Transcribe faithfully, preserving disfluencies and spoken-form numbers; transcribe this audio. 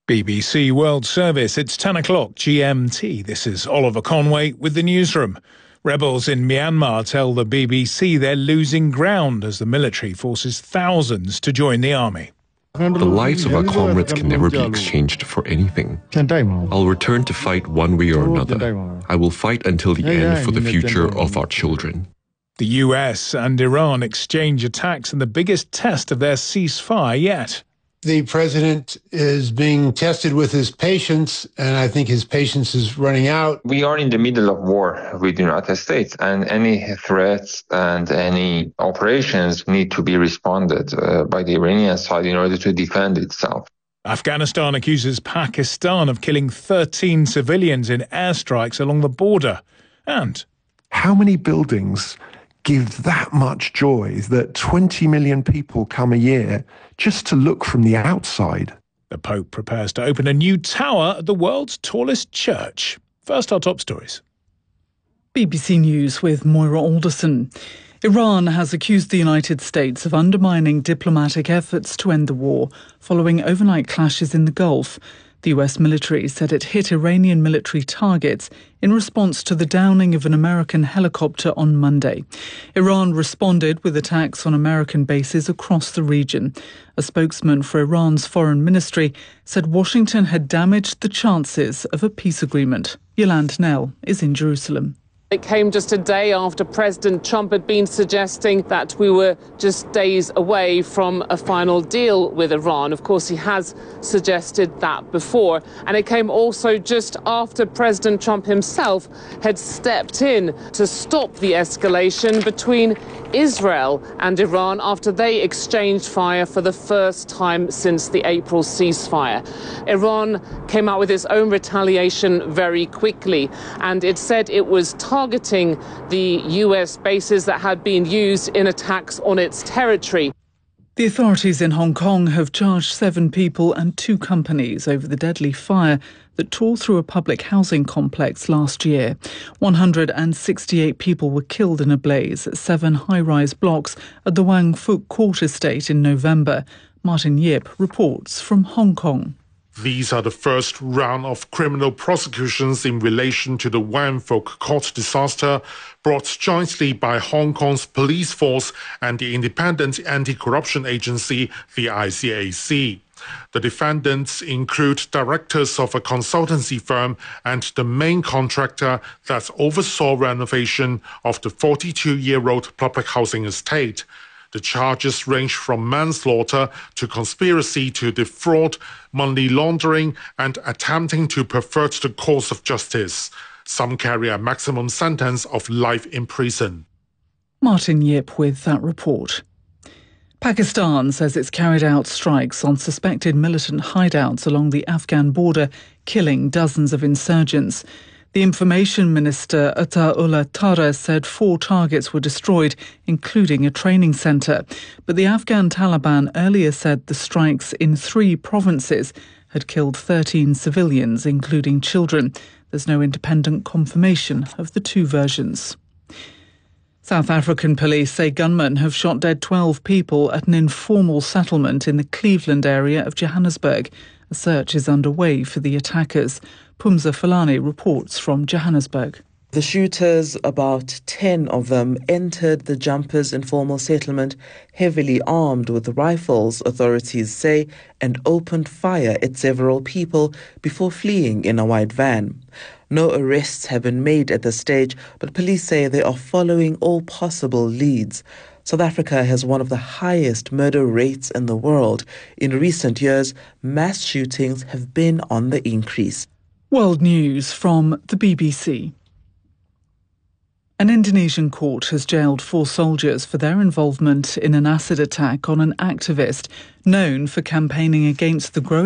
B B C World Service, it's ten o'clock G M T. This is Oliver Conway with the newsroom. Rebels in Myanmar tell the B B C they're losing ground as the military forces thousands to join the army. The lives of our comrades can never be exchanged for anything. I'll return to fight one way or another. I will fight until the end for the future of our children. The U S and Iran exchange attacks in the biggest test of their ceasefire yet. The president is being tested with his patience, and I think his patience is running out. We are in the middle of war with the United States, and any threats and any operations need to be responded uh, by the Iranian side in order to defend itself. Afghanistan accuses Pakistan of killing thirteen civilians in airstrikes along the border. And how many buildings give that much joy that twenty million people come a year just to look from the outside? The Pope prepares to open a new tower at the world's tallest church. First, our top stories. B B C News with Moira Alderson. Iran has accused the United States of undermining diplomatic efforts to end the war following overnight clashes in the Gulf. The U S military said it hit Iranian military targets in response to the downing of an American helicopter on Monday. Iran responded with attacks on American bases across the region. A spokesman for Iran's foreign ministry said Washington had damaged the chances of a peace agreement. Yolande Knell is in Jerusalem. It came just a day after President Trump had been suggesting that we were just days away from a final deal with Iran. Of course, he has suggested that before. And it came also just after President Trump himself had stepped in to stop the escalation between Israel and Iran after they exchanged fire for the first time since the April ceasefire. Iran came out with its own retaliation very quickly, and it said it was targeting targeting the U S bases that had been used in attacks on its territory. The authorities in Hong Kong have charged seven people and two companies over the deadly fire that tore through a public housing complex last year. one hundred sixty-eight people were killed in a blaze at seven high-rise blocks at the Wang Fuk Court estate in November. Martin Yip reports from Hong Kong. These are the first round of criminal prosecutions in relation to the Wang Fuk Court disaster, brought jointly by Hong Kong's police force and the independent anti-corruption agency, the I C A C. The defendants include directors of a consultancy firm and the main contractor that oversaw renovation of the forty-two-year-old public housing estate. The charges range from manslaughter to conspiracy to defraud, money laundering, and attempting to pervert the course of justice. Some carry a maximum sentence of life in prison. Martin Yip with that report. Pakistan says it's carried out strikes on suspected militant hideouts along the Afghan border, killing dozens of insurgents. The Information Minister Ataullah Tara said four targets were destroyed, including a training centre. But the Afghan Taliban earlier said the strikes in three provinces had killed thirteen civilians, including children. There's no independent confirmation of the two versions. South African police say gunmen have shot dead twelve people at an informal settlement in the Cleveland area of Johannesburg. A search is underway for the attackers. Pumza Falani reports from Johannesburg. The shooters, about ten of them, entered the Jumpers informal settlement heavily armed with rifles, authorities say, and opened fire at several people before fleeing in a white van. No arrests have been made at this stage, but police say they are following all possible leads. South Africa has one of the highest murder rates in the world. In recent years, mass shootings have been on the increase. World News from the B B C. An Indonesian court has jailed four soldiers for their involvement in an acid attack on an activist known for campaigning against the growing